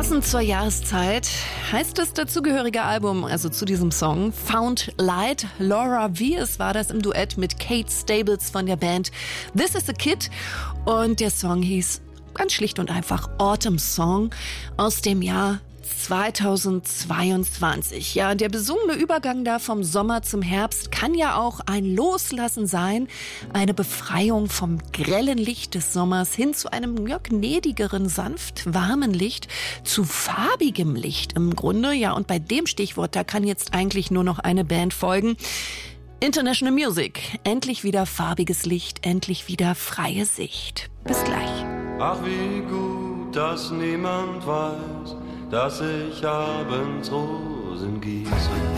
Passend zur Jahreszeit heißt das dazugehörige Album, also zu diesem Song, Found Light. Laura Weirs war das im Duett mit Kate Stables von der Band This Is a Kid. Und der Song hieß ganz schlicht und einfach Autumn Song aus dem Jahr 2022. Ja, der besungene Übergang da vom Sommer zum Herbst kann ja auch ein Loslassen sein, eine Befreiung vom grellen Licht des Sommers hin zu einem gnädigeren, sanft warmen Licht, zu farbigem Licht im Grunde. Ja, und bei dem Stichwort, da kann jetzt eigentlich nur noch eine Band folgen. International Music. Endlich wieder farbiges Licht, endlich wieder freie Sicht. Bis gleich. Ach, wie gut, dass niemand weiß, dass ich abends Rosen gieße.